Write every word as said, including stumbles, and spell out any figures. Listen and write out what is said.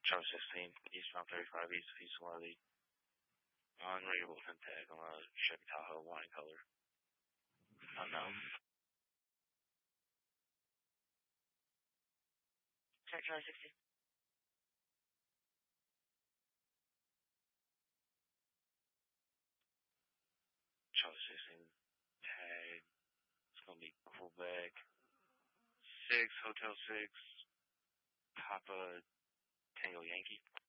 Charlie sixteen, eastbound thirty-five east, east Wally. Unreadable pin tag on a Chevy Tahoe wine color. Unknown. Check Charlie sixteen. Charlie sixteen tag. It's gonna be Quebec. Six Hotel Six. Papa Tango Yankee.